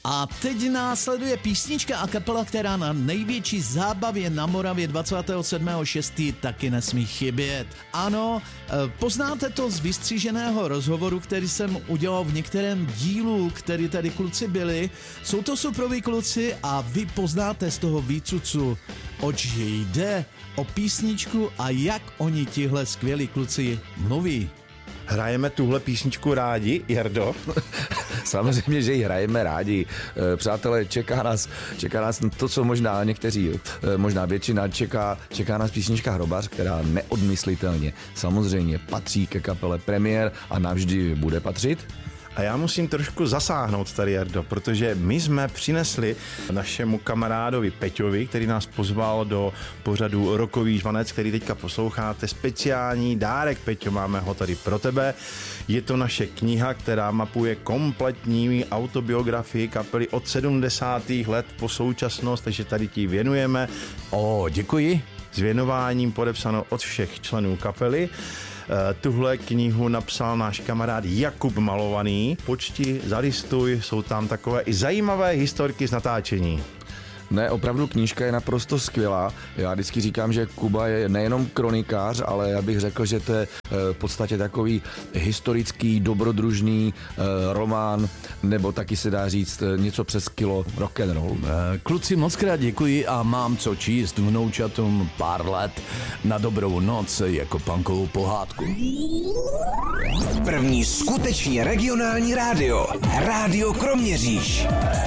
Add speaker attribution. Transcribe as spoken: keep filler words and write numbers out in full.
Speaker 1: A teď následuje písnička a kapela, která na největší zábavě na Moravě dvacátého sedmého šestého taky nesmí chybět. Ano, poznáte to z vystříženého rozhovoru, který jsem udělal v některém dílu, který tady kluci byli. Jsou to suproví kluci a vy poznáte z toho výcucu, oč jde, o písničku a jak oni tihle skvělí kluci mluví.
Speaker 2: Hrajeme tuhle písničku rádi, Jardo?
Speaker 3: Samozřejmě, že ji hrajeme rádi. Přátelé, čeká nás, čeká nás to, co možná někteří, možná většina čeká, čeká nás písnička Hrobař, která neodmyslitelně samozřejmě patří ke kapele Premiér a navždy bude patřit.
Speaker 2: A já musím trošku zasáhnout tady, Jardo, protože my jsme přinesli našemu kamarádovi Peťovi, který nás pozval do pořadu Rokový žvanec, který teďka posloucháte, speciální dárek. Peťo, máme ho tady pro tebe. Je to naše kniha, která mapuje kompletní autobiografii kapely od sedmdesátých let po současnost, takže tady ti věnujeme.
Speaker 1: O, děkuji.
Speaker 2: S věnováním podepsáno od všech členů kapely. Tuhle knihu napsal náš kamarád Jakub Malovaný. Počti, zalistuj, jsou tam takové i zajímavé historky z natáčení.
Speaker 3: Ne, opravdu knížka je naprosto skvělá. Já vždycky říkám, že Kuba je nejenom kronikář, ale já bych řekl, že to je v podstatě takový historický, dobrodružný román, nebo taky se dá říct něco přes kilo rock'n'roll.
Speaker 1: Kluci, moc krát děkuji a mám co číst vnoučatům pár let na dobrou noc jako punkovou pohádku.
Speaker 4: První skutečně regionální rádio. Rádio Kroměříž.